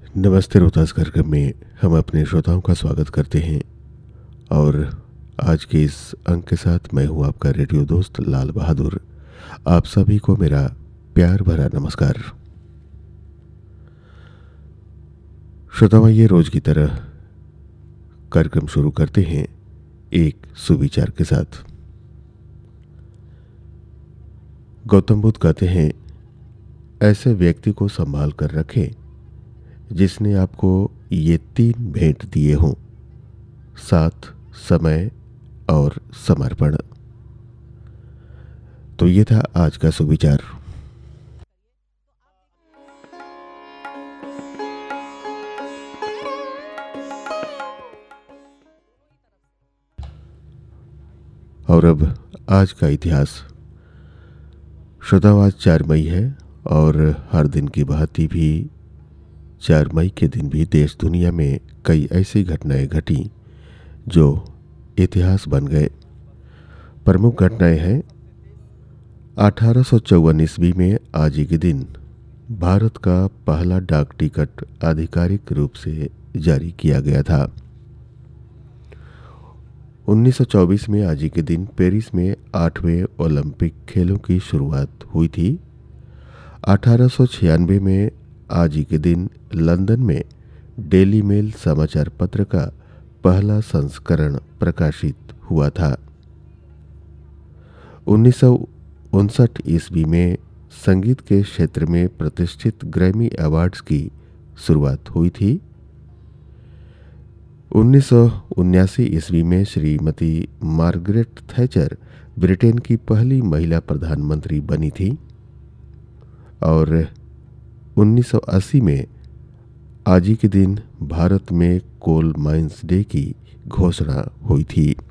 नमस्ते रोहतास कार्यक्रम में हम अपने श्रोताओं का स्वागत करते हैं। और आज के इस अंक के साथ मैं हूं आपका रेडियो दोस्त लाल बहादुर। आप सभी को मेरा प्यार भरा नमस्कार। श्रोताओं, ये रोज की तरह कार्यक्रम शुरू करते हैं एक सुविचार के साथ। गौतम बुद्ध कहते हैं, ऐसे व्यक्ति को संभाल कर रखें जिसने आपको ये 3 भेंट दिए हों: साथ, समय और समर्पण। तो ये था आज का सुविचार। और अब आज का इतिहास। श्रोताओं, आज 4 मई है और हर दिन की भांति भी 4 मई के दिन भी देश दुनिया में कई ऐसी घटनाएं घटी जो इतिहास बन गए। प्रमुख घटनाएं हैं 1854 ईस्वी में आज ही के दिन भारत का पहला डाक टिकट आधिकारिक रूप से जारी किया गया था। 1924 में आज ही के दिन पेरिस में 8वें ओलंपिक खेलों की शुरुआत हुई थी। 1896 में आज ही के दिन लंदन में डेली मेल समाचार पत्र का पहला संस्करण प्रकाशित हुआ था। 1959 ईस्वी में संगीत के क्षेत्र में प्रतिष्ठित ग्रैमी अवार्ड्स की शुरुआत हुई थी। 1979 ईस्वी में श्रीमती मार्गरेट थैचर ब्रिटेन की पहली महिला प्रधानमंत्री बनी थी। और 1980 में आज ही के दिन भारत में कोल माइंस डे की घोषणा हुई थी।